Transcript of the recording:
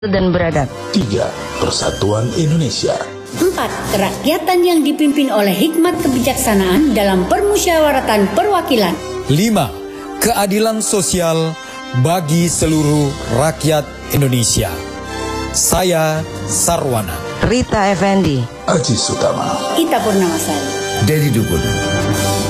dan beradab. 3. Persatuan Indonesia. 4. Kerakyatan yang dipimpin oleh hikmat kebijaksanaan dalam permusyawaratan perwakilan. 5. Keadilan sosial bagi seluruh rakyat Indonesia. Saya Sarwana, Rita Effendi, Aji Sutama, Ita Purnamasari, Dedi Dukun.